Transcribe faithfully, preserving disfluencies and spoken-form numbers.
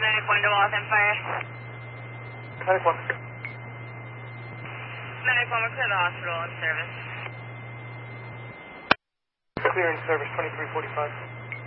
Medic one to Waltham Fire. Medic one. Medic one, we're clear the hospital in service. Clear in service, twenty-three forty-five.